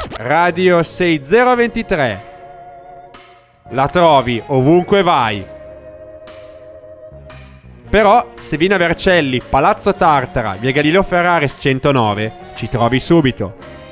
Radio 6023. La trovi ovunque vai. Però se vieni a Vercelli, Palazzo Tartara, via Galileo Ferraris 109, ci trovi subito.